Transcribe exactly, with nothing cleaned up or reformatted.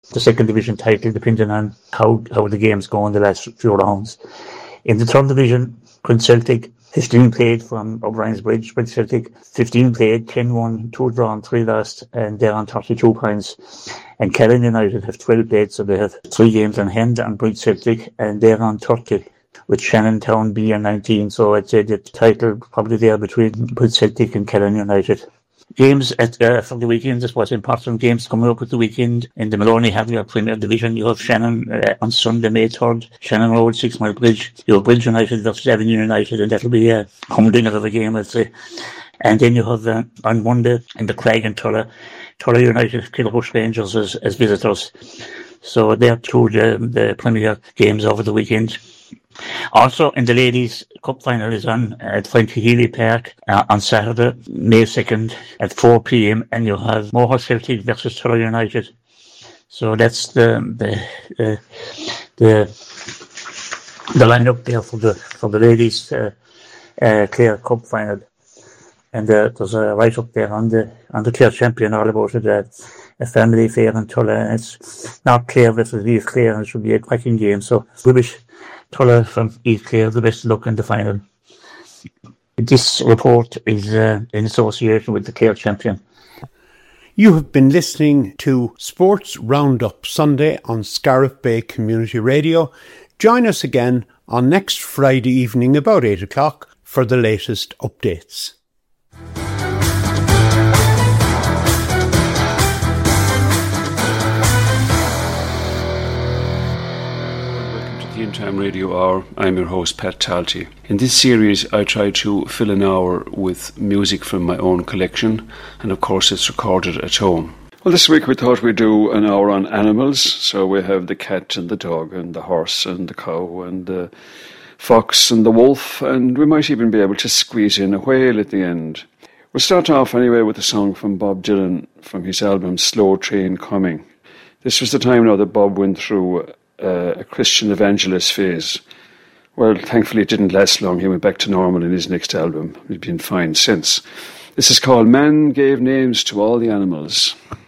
the second division title, depending on how, how the games go in the last few rounds. In the third division, Prince Celtic, fifteen played from O'Brien's Bridge. Prince Celtic, fifteen played, ten won, two drawn, three lost, and they're on thirty-two points. And Callan United have twelve played, so they have three games on hand on Prince Celtic, and they're on thirty, with Shannon Town B on nineteen. So I'd say the title probably there between Prince Celtic and Callan United. Games at uh, for the weekend, this was important games coming up with the weekend. In the Maloney Harrier Premier Division, you have Shannon uh, on Sunday, May third, Shannon Road, Six Mile Bridge. You have Bridge United versus Avenue United, and that'll be a humdinger of a game, I'd say. And then you have uh, on Monday in the Craig and Tulla, Tulla United, Kilbush Rangers as, as visitors. So they're two the, the Premier games over the weekend. Also, in the Ladies' Cup final is on at Frankie Healy Park uh, on Saturday, May second at four p.m. and you have Moher Celtic versus Tulla United. So that's the the uh, the the lineup there for the for the Ladies' uh, uh, Clare Cup final. And uh, there's a write up there on the on the Clare champion all about it. Uh, a family affair in Tulla, and it's not Clare versus East Clare, and it should be a cracking game. So we wish Tulla from East Clare the best luck in the final. This report is uh, in association with the Clare champion. You have been listening to Sports Roundup Sunday on Scariff Bay Community Radio. Join us again on next Friday evening about eight o'clock for the latest updates. In Time Radio Hour, I'm your host Pat Talty. In this series I try to fill an hour with music from my own collection, and of course it's recorded at home. Well, this week we thought we'd do an hour on animals, so we have the cat and the dog and the horse and the cow and the fox and the wolf, and we might even be able to squeeze in a whale at the end. We'll start off anyway with a song from Bob Dylan from his album Slow Train Coming. This was the time now that Bob went through Uh, a Christian evangelist phase. Well, thankfully it didn't last long. He went back to normal in his next album. He's been fine since. This is called Man Gave Names to All the Animals.